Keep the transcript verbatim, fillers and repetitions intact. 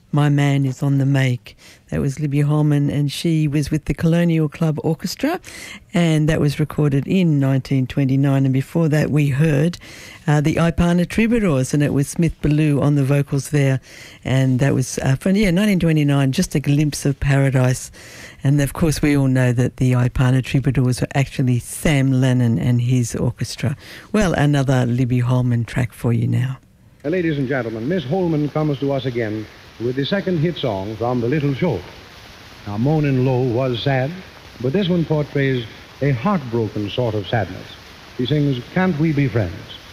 My Man is on the Make. That was Libby Holman, and she was with the Colonial Club Orchestra, and that was recorded in nineteen twenty-nine. And before that, we heard uh, the Ipana Troubadours, and it was Smith Ballou on the vocals there, and that was uh, from yeah nineteen twenty-nine. Just a glimpse of paradise, and of course, we all know that the Ipana Troubadours were actually Sam Lennon and his orchestra. Well, another Libby Holman track for you now. Uh, ladies and gentlemen, Miss Holman comes to us again with the second hit song from The Little Show. Now, Moanin' Low was sad, but this one portrays a heartbroken sort of sadness. She sings, Can't We Be Friends?